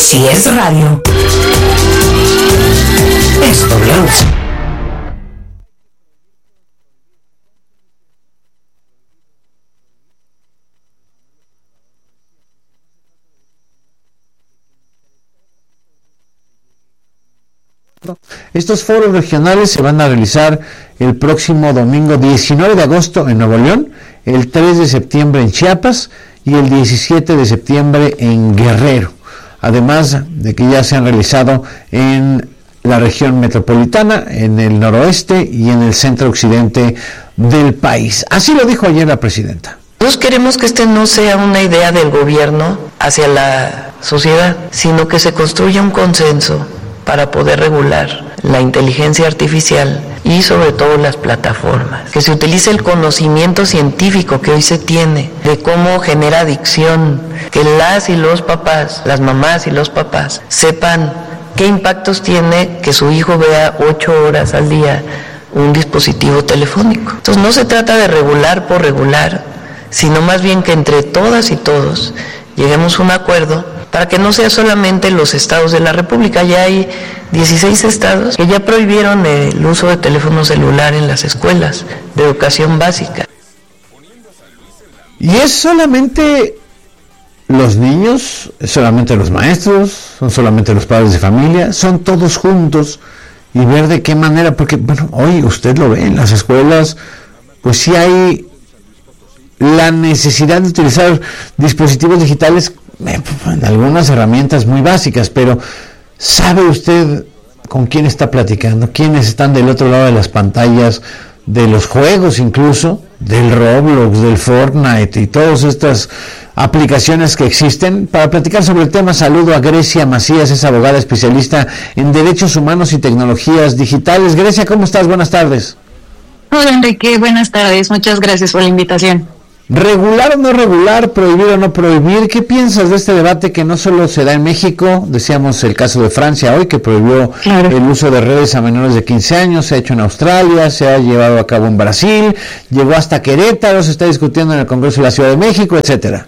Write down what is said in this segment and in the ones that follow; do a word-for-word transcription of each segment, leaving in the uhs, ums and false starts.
Si es radio, es W. Estos foros regionales se van a realizar el próximo domingo diecinueve de agosto en Nuevo León, el tres de septiembre en Chiapas y el diecisiete de septiembre en Guerrero, además de que ya se han realizado en la región metropolitana, en el noroeste y en el centro occidente del país. Así lo dijo ayer la presidenta. Nosotros queremos que este no sea una idea del gobierno hacia la sociedad, sino que se construya un consenso para poder regular la inteligencia artificial y sobre todo las plataformas. Que se utilice el conocimiento científico que hoy se tiene de cómo genera adicción, que las y los papás, las mamás y los papás sepan qué impactos tiene que su hijo vea ocho horas al día un dispositivo telefónico. Entonces no se trata de regular por regular, sino más bien que entre todas y todos lleguemos a un acuerdo para que no sea solamente los estados de la República. Ya hay dieciséis estados que ya prohibieron el uso de teléfono celular en las escuelas de educación básica. ¿Y es solamente los niños, es solamente los maestros, son solamente los padres de familia, son todos juntos? Y ver de qué manera, porque bueno, hoy usted lo ve en las escuelas, pues sí hay la necesidad de utilizar dispositivos digitales, en algunas herramientas muy básicas, pero ¿sabe usted con quién está platicando? ¿Quiénes están del otro lado de las pantallas, de los juegos incluso, del Roblox, del Fortnite y todas estas aplicaciones que existen? Para platicar sobre el tema, saludo a Grecia Macías, es abogada especialista en Derechos Humanos y Tecnologías Digitales. Grecia, ¿cómo estás? Buenas tardes. Hola Enrique, buenas tardes, muchas gracias por la invitación. ¿Regular o no regular? ¿Prohibir o no prohibir? ¿Qué piensas de este debate que no solo se da en México? Decíamos el caso de Francia hoy, que prohibió claro. el uso de redes a menores de quince años, se ha hecho en Australia, se ha llevado a cabo en Brasil, llegó hasta Querétaro, se está discutiendo en el Congreso de la Ciudad de México, etcétera.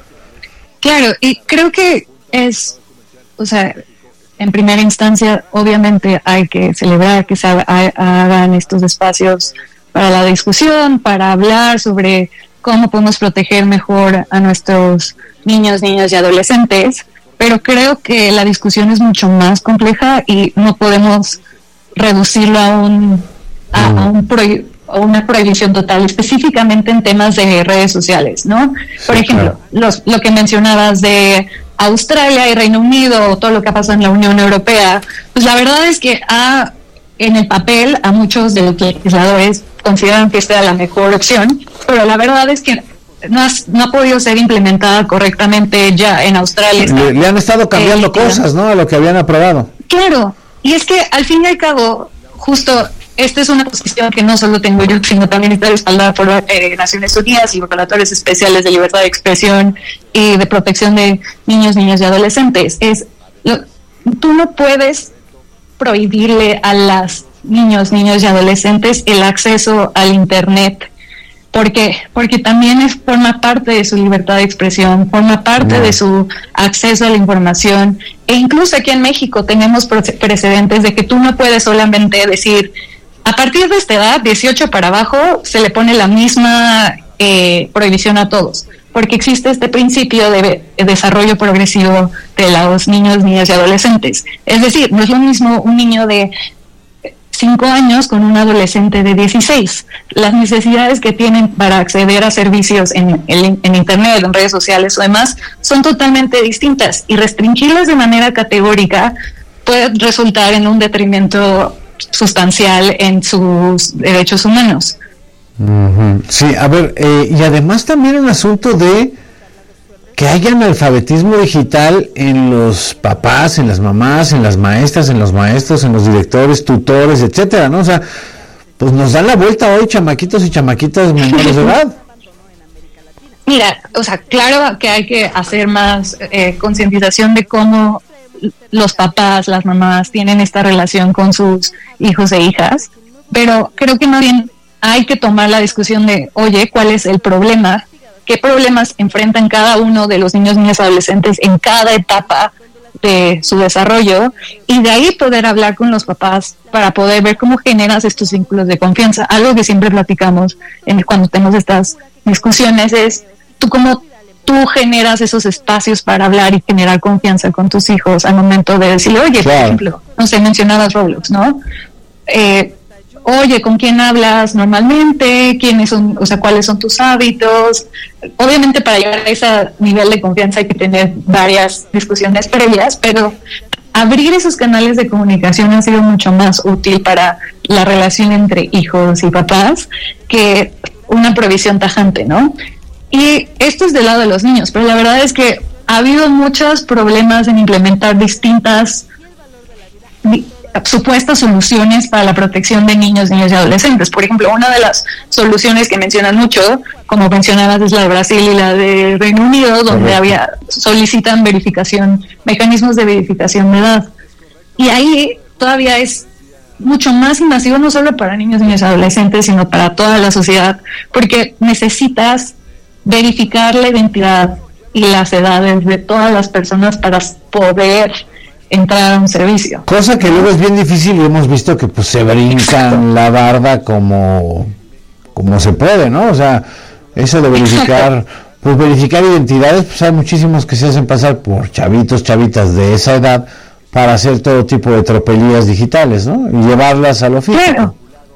Claro, y creo que es, o sea, en primera instancia, obviamente hay que celebrar que se hagan estos espacios para la discusión, para hablar sobre cómo podemos proteger mejor a nuestros niños, niñas y adolescentes, pero creo que la discusión es mucho más compleja y no podemos reducirlo a un a, a, un prohi- a una prohibición total, específicamente en temas de redes sociales, ¿no? Por sí, ejemplo, claro. los, lo que mencionabas de Australia y Reino Unido, o todo lo que ha pasado en la Unión Europea, pues la verdad es que ha, en el papel a muchos de los legisladores consideran que esta era la mejor opción, pero la verdad es que no, has, no ha podido ser implementada correctamente ya en Australia. Le, le han estado cambiando eh, cosas, ¿no?, a lo que habían aprobado. Claro, y es que al fin y al cabo, justo esta es una posición que no solo tengo yo, sino también está respaldada por eh, Naciones Unidas y relatorios especiales de libertad de expresión y de protección de niños, niñas y adolescentes. Es lo, tú no puedes prohibirle a las niños, niños y adolescentes el acceso al Internet. ¿Por qué? Porque también es, forma parte de su libertad de expresión, forma parte no. de su acceso a la información. E incluso aquí en México tenemos precedentes de que tú no puedes solamente decir, a partir de esta edad, dieciocho para abajo, se le pone la misma eh, prohibición a todos. Porque existe este principio de desarrollo progresivo de los niños, niñas y adolescentes. Es decir, no es lo mismo un niño de cinco años con un adolescente de dieciséis. Las necesidades que tienen para acceder a servicios en, en, en Internet, en redes sociales o demás, son totalmente distintas, y restringirlas de manera categórica puede resultar en un detrimento sustancial en sus derechos humanos. Uh-huh. Sí, a ver, eh, y además también un asunto de que haya analfabetismo digital en los papás, en las mamás, en las maestras, en los maestros, en los directores, tutores, etcétera, ¿no? O sea, pues nos dan la vuelta hoy chamaquitos y chamaquitas menores de edad. Mira, o sea, claro que hay que hacer más eh, concientización de cómo los papás, las mamás tienen esta relación con sus hijos e hijas, pero creo que más bien hay que tomar la discusión de, oye, ¿cuál es el problema? ¿Qué problemas enfrentan cada uno de los niños, niñas, adolescentes en cada etapa de su desarrollo, y de ahí poder hablar con los papás para poder ver cómo generas estos vínculos de confianza. Algo que siempre platicamos en, cuando tenemos estas discusiones es tú cómo tú generas esos espacios para hablar y generar confianza con tus hijos al momento de decirle, oye, por ejemplo, no sé, mencionabas Roblox, ¿no? Eh, oye, ¿con quién hablas normalmente? ¿Quiénes son, o sea, cuáles son tus hábitos? Obviamente para llegar a ese nivel de confianza hay que tener varias discusiones previas, pero abrir esos canales de comunicación ha sido mucho más útil para la relación entre hijos y papás que una provisión tajante, ¿no? Y esto es del lado de los niños, pero la verdad es que ha habido muchos problemas en implementar distintas di- supuestas soluciones para la protección de niños, niños y adolescentes. Por ejemplo, una de las soluciones que mencionan mucho, como mencionabas, es la de Brasil y la de Reino Unido, donde había solicitan verificación, mecanismos de verificación de edad. Y ahí todavía es mucho más invasivo, no solo para niños, niños y adolescentes, sino para toda la sociedad, porque necesitas verificar la identidad y las edades de todas las personas para poder entrar a un servicio. Cosa que luego es bien difícil y hemos visto que pues se brincan la barda como, como se puede, ¿no? O sea, eso de verificar, Exacto. pues verificar identidades, pues hay muchísimos que se hacen pasar por chavitos, chavitas de esa edad para hacer todo tipo de tropelías digitales, ¿no? Y llevarlas a lo físico. Claro.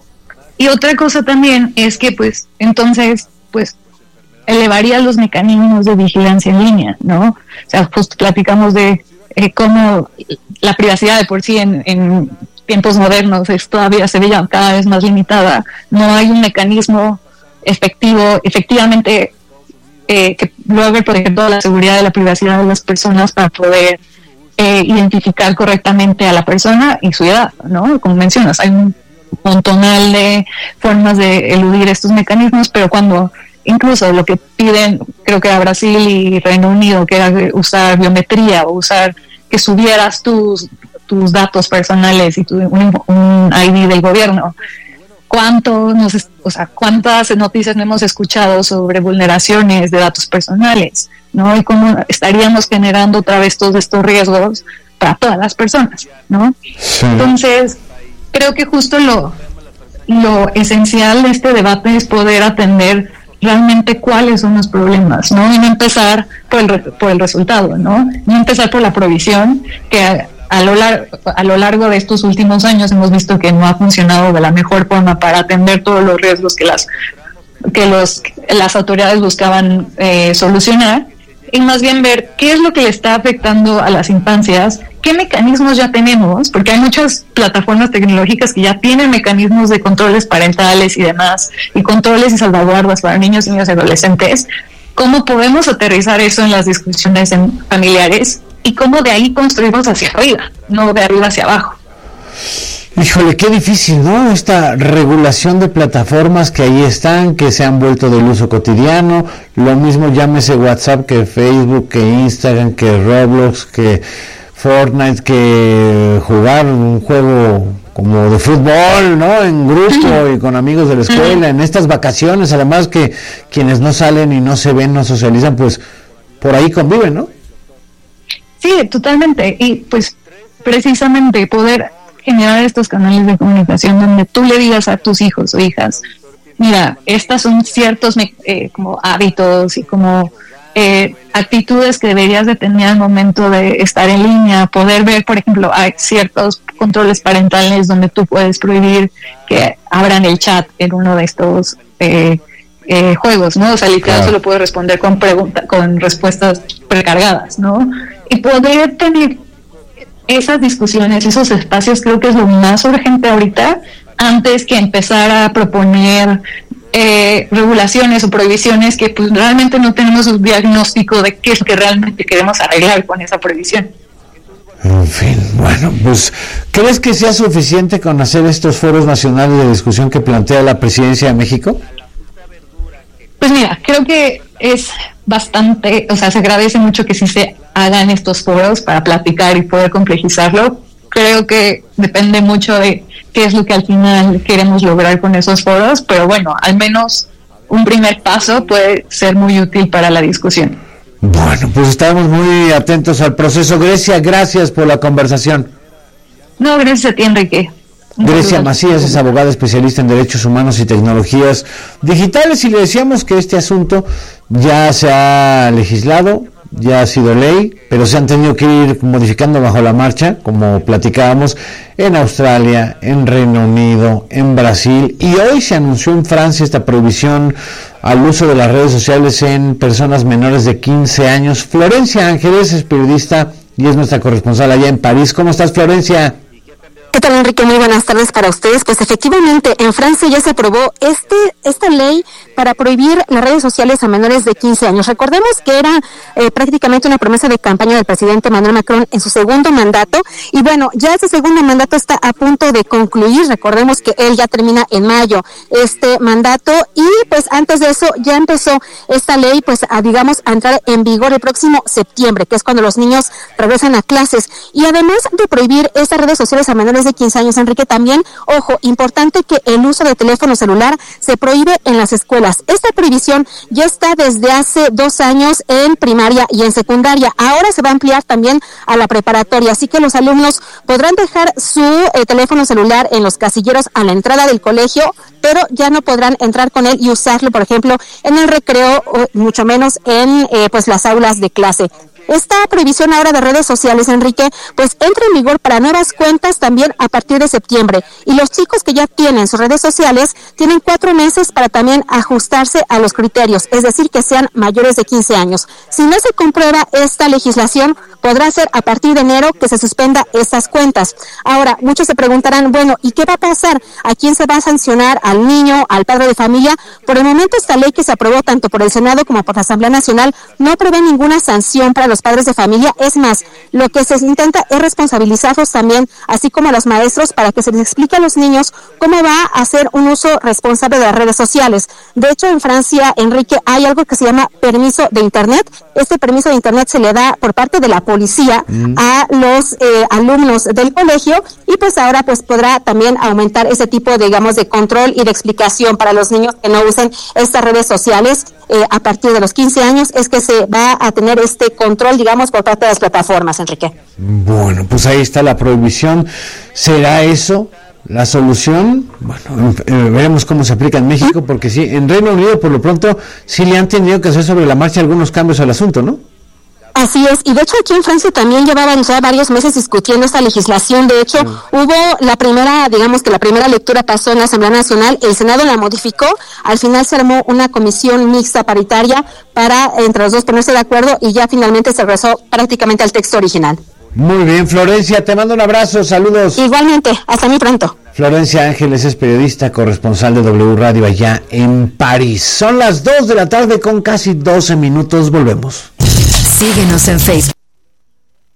Y otra cosa también es que pues entonces, pues elevaría los mecanismos de vigilancia en línea, ¿no? O sea, justo platicamos de eh, cómo la privacidad de por sí en, en tiempos modernos es todavía se ve ya cada vez más limitada. No hay un mecanismo efectivo, efectivamente, eh, que logre proteger toda la seguridad de la privacidad de las personas para poder eh, identificar correctamente a la persona y su edad, ¿no? Como mencionas, hay un montonal de formas de eludir estos mecanismos, pero cuando incluso lo que piden, creo que a Brasil y Reino Unido, que era usar biometría o usar que subieras tus tus datos personales y tu, un, un I D del gobierno. ¿Cuánto nos, o sea, cuántas noticias no hemos escuchado sobre vulneraciones de datos personales, ¿no? Y cómo estaríamos generando otra vez todos estos riesgos para todas las personas, ¿no? Sí. Entonces, creo que justo lo, lo esencial de este debate es poder atender realmente cuáles son los problemas, ¿no? Y no empezar por el, por el resultado, ¿no? No empezar por la provisión, que a, a, lo lar- a lo largo de estos últimos años hemos visto que no ha funcionado de la mejor forma para atender todos los riesgos que las que los las autoridades buscaban eh, solucionar, y más bien ver qué es lo que le está afectando a las infancias, qué mecanismos ya tenemos, porque hay muchas plataformas tecnológicas que ya tienen mecanismos de controles parentales y demás, y controles y salvaguardas para niños, niños y adolescentes. ¿Cómo podemos aterrizar eso en las discusiones en familiares? Y cómo de ahí construimos hacia arriba, no de arriba hacia abajo. Híjole, qué difícil, ¿no? Esta regulación de plataformas que ahí están, que se han vuelto del uso cotidiano, lo mismo llámese WhatsApp que Facebook, que Instagram, que Roblox, que Fortnite, que jugar un juego como de fútbol, ¿no? En grupo y con amigos de la escuela, en estas vacaciones, además que quienes no salen y no se ven, no socializan, pues por ahí conviven, ¿no? Sí, totalmente. Y pues precisamente poder generar estos canales de comunicación donde tú le digas a tus hijos o hijas, mira, estas son ciertos eh, como hábitos y como eh, actitudes que deberías de tener al momento de estar en línea, poder ver, por ejemplo, hay ciertos controles parentales donde tú puedes prohibir que abran el chat en uno de estos eh, eh, juegos, ¿no? O sea, literal claro. Solo puedes responder con preguntas, con respuestas precargadas, ¿no? Y poder tener esas discusiones, esos espacios, creo que es lo más urgente ahorita, antes que empezar a proponer eh, regulaciones o prohibiciones que pues realmente no tenemos un diagnóstico de qué es lo que realmente queremos arreglar con esa prohibición. En fin, bueno, pues ¿crees que sea suficiente con hacer estos foros nacionales de discusión que plantea la Presidencia de México? Pues mira, creo que es bastante, o sea, se agradece mucho que sí se hagan estos foros para platicar y poder complejizarlo. Creo que depende mucho de qué es lo que al final queremos lograr con esos foros, pero bueno, al menos un primer paso puede ser muy útil para la discusión. Bueno, pues estamos muy atentos al proceso. Grecia, gracias por la conversación. No, gracias a ti, Enrique. Grecia Macías es abogada especialista en derechos humanos y tecnologías digitales, y le decíamos que este asunto ya se ha legislado, ya ha sido ley, pero se han tenido que ir modificando bajo la marcha, como platicábamos, en Australia, en Reino Unido, en Brasil, y hoy se anunció en Francia esta prohibición al uso de las redes sociales en personas menores de quince años. Florencia Ángeles es periodista y es nuestra corresponsal allá en París. ¿Cómo estás, Florencia? ¿Qué tal, Enrique? Muy buenas tardes para ustedes. Pues efectivamente, en Francia ya se aprobó este esta ley para prohibir las redes sociales a menores de quince años. Recordemos que era eh, prácticamente una promesa de campaña del presidente Emmanuel Macron en su segundo mandato. Y bueno, ya ese segundo mandato está a punto de concluir. Recordemos que él ya termina en mayo este mandato. Y pues antes de eso ya empezó esta ley pues a, digamos, a entrar en vigor el próximo septiembre, que es cuando los niños regresan a clases. Y además de prohibir estas redes sociales a menores de quince años, Enrique, también, ojo, importante que el uso de teléfono celular se prohíbe en las escuelas. Esta prohibición ya está desde hace dos años en primaria y en secundaria. Ahora se va a ampliar también a la preparatoria, así que los alumnos podrán dejar su eh, teléfono celular en los casilleros a la entrada del colegio, pero ya no podrán entrar con él y usarlo, por ejemplo, en el recreo, o mucho menos en eh, pues las aulas de clase. Esta prohibición ahora de redes sociales, Enrique, pues entra en vigor para nuevas cuentas también a partir de septiembre. Y los chicos que ya tienen sus redes sociales tienen cuatro meses para también ajustarse a los criterios, es decir, que sean mayores de quince años. Si no se comprueba esta legislación, podrá ser a partir de enero que se suspenda estas cuentas. Ahora, muchos se preguntarán, bueno, ¿y qué va a pasar? ¿A quién se va a sancionar? ¿Al niño? ¿Al padre de familia? Por el momento, esta ley que se aprobó tanto por el Senado como por la Asamblea Nacional no prevé ninguna sanción para los padres de familia. Es más, lo que se intenta es responsabilizarlos también, así como a los maestros, para que se les explique a los niños cómo va a hacer un uso responsable de las redes sociales. De hecho, en Francia, Enrique, hay algo que se llama permiso de Internet. Este permiso de Internet se le da por parte de la policía mm. a los eh, alumnos del colegio, y pues ahora pues podrá también aumentar ese tipo, digamos, de control y de explicación para los niños que no usen estas redes sociales. Eh, a partir de los quince años es que se va a tener este control, digamos, por parte de las plataformas, Enrique. Bueno, pues ahí está la prohibición. ¿Será eso la solución? Bueno, eh, veremos cómo se aplica en México, porque sí, en Reino Unido por lo pronto sí le han tenido que hacer sobre la marcha algunos cambios al asunto, ¿no? Así es, y de hecho aquí en Francia también llevaban ya varios meses discutiendo esta legislación. De hecho, sí. hubo la primera, digamos que la primera lectura pasó en la Asamblea Nacional, el Senado la modificó, al final se armó una comisión mixta paritaria para entre los dos ponerse de acuerdo, y ya finalmente se regresó prácticamente al texto original. Muy bien, Florencia, te mando un abrazo, saludos. Igualmente, hasta muy pronto. Florencia Ángeles es periodista, corresponsal de W Radio allá en París. Son las dos de la tarde con casi doce minutos, volvemos. Síguenos en Facebook.